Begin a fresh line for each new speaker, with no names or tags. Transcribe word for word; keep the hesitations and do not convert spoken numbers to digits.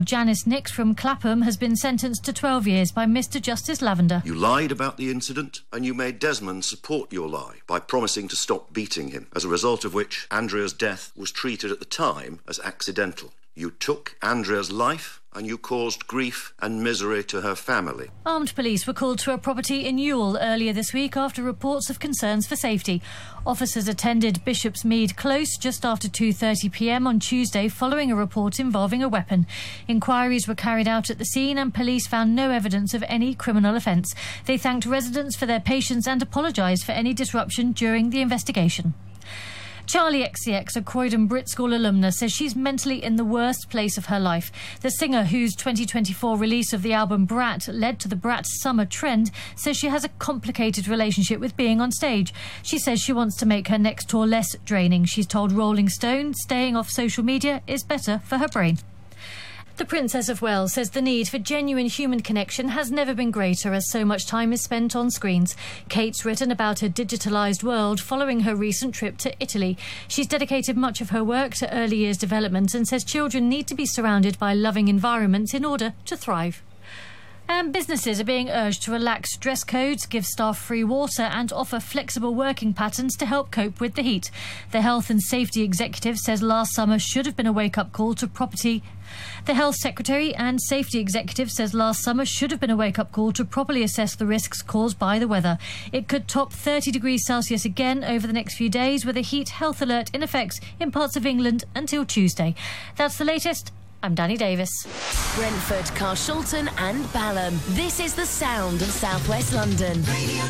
Janice Nix from Clapham has been sentenced to twelve years by Mister Justice Lavender.
You lied about the incident and you made Desmond support your lie by promising to stop beating him, as a result of which Andrea's death was treated at the time as accidental. You took Andrea's life and you caused grief and misery to her family.
Armed police were called to a property in Ewell earlier this week after reports of concerns for safety. Officers attended Bishopsmead Close just after two thirty p m on Tuesday following a report involving a weapon. Inquiries were carried out at the scene and police found no evidence of any criminal offence. They thanked residents for their patience and apologised for any disruption during the investigation. Charlie X C X, a Croydon Brit School alumna, says she's mentally in the worst place of her life. The singer, whose twenty twenty-four release of the album Brat led to the Brat summer trend, says she has a complicated relationship with being on stage. She says she wants to make her next tour less draining. She's told Rolling Stone staying off social media is better for her brain. The Princess of Wales says the need for genuine human connection has never been greater as so much time is spent on screens. Kate's written about her digitalised world following her recent trip to Italy. She's dedicated much of her work to early years development and says children need to be surrounded by loving environments in order to thrive. And businesses are being urged to relax dress codes, give staff free water and offer flexible working patterns to help cope with the heat. The Health and Safety Executive says last summer should have been a wake-up call to property. The Health Secretary and Safety Executive says last summer should have been a wake-up call to properly assess the risks caused by the weather. It could top thirty degrees Celsius again over the next few days, with a heat health alert in effect in parts of England until Tuesday. That's the latest. I'm Danny Davis.
Brentford, Carshalton and Balham. This is the sound of South West London. Radio